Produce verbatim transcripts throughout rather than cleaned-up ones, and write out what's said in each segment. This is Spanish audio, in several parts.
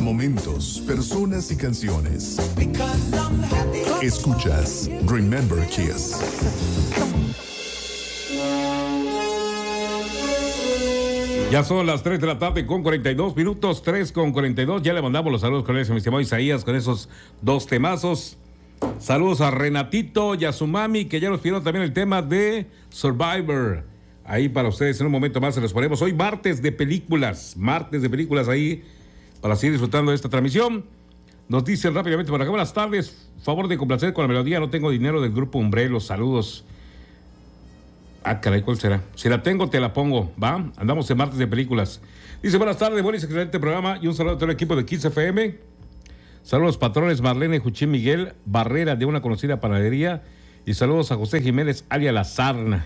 momentos, personas y canciones. Escuchas Remember Kiss. Ya son las tres de la tarde con cuarenta y dos minutos, tres con cuarenta y dos. Ya le mandamos los saludos con ese, mi estimado Isaías, con esos dos temazos. Saludos a Renatito y a su mami, que ya nos pidieron también el tema de Survivor. Ahí para ustedes, en un momento más se los ponemos. Hoy martes de películas, martes de películas ahí, para seguir disfrutando de esta transmisión. Nos dicen rápidamente por acá, buenas tardes, favor de complacer con la melodía, no tengo dinero del grupo Umbrello, saludos. Ah, caray, ¿cuál será? Si la tengo, te la pongo, ¿va? Andamos en martes de películas. Dice, buenas tardes, buen y excelente programa, y un saludo a todo el equipo de Kiss F M. Saludos patrones Marlene Juchín Miguel Barrera, de una conocida panadería. Y saludos a José Jiménez, alias La Sarna.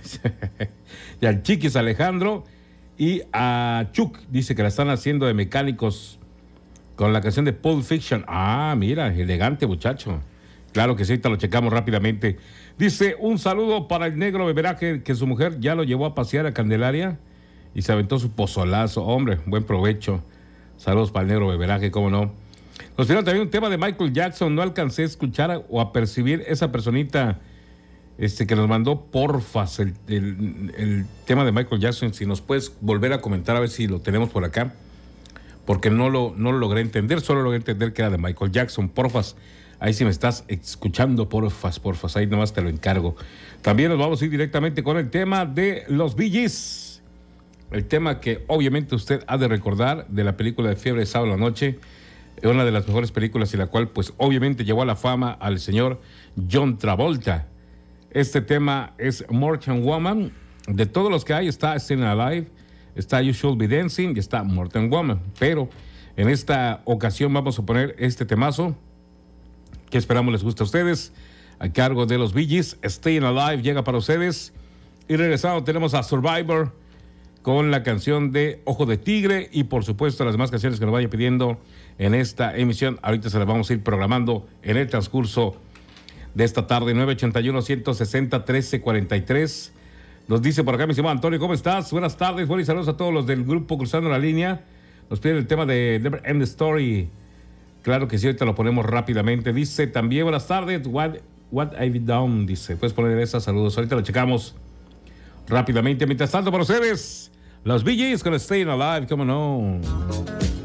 Y al Chiquis Alejandro. Y a Chuck, dice que la están haciendo de mecánicos con la canción de Pulp Fiction. Ah, mira, elegante muchacho. Claro que sí, ahorita lo checamos rápidamente. Dice, un saludo para el negro Beberaje, que su mujer ya lo llevó a pasear a Candelaria y se aventó su pozolazo. Hombre, buen provecho. Saludos para el negro Beberaje, cómo no. Nos pidieron también un tema de Michael Jackson. No alcancé a escuchar o a percibir esa personita este, que nos mandó, porfas, el, el, el tema de Michael Jackson. Si nos puedes volver a comentar a ver si lo tenemos por acá. Porque no lo, no lo logré entender, solo logré entender que era de Michael Jackson. Porfas, ahí si me estás escuchando, porfas, porfas, ahí nomás te lo encargo. También nos vamos a ir directamente con el tema de los Bee Gees. El tema que obviamente usted ha de recordar de la película de Fiebre de Sábado a la Noche. Una de las mejores películas y la cual pues obviamente llevó a la fama al señor John Travolta. Este tema es Morton Woman. De todos los que hay está Staying Alive, está You Should Be Dancing y está Morton Woman. Pero en esta ocasión vamos a poner este temazo que esperamos les guste a ustedes, a cargo de los Bee Gees. Staying Alive llega para ustedes. Y regresando tenemos a Survivor con la canción de Ojo de Tigre y por supuesto las demás canciones que nos vayan pidiendo en esta emisión. Ahorita se las vamos a ir programando en el transcurso de esta tarde. Nueve ochenta y uno, ciento sesenta, trece cuarenta y tres. Nos dice por acá mi estimado Antonio, ¿cómo estás? Buenas tardes, buenos saludos a todos los del grupo Cruzando la Línea. Nos piden el tema de Never End the Story. Claro que sí, ahorita lo ponemos rápidamente. Dice también, buenas tardes, What, what I've Done, dice. Puedes poner esas saludos, ahorita lo checamos rápidamente. Mientras tanto, para ustedes, los Bee Gees con Staying Alive, ¿cómo no?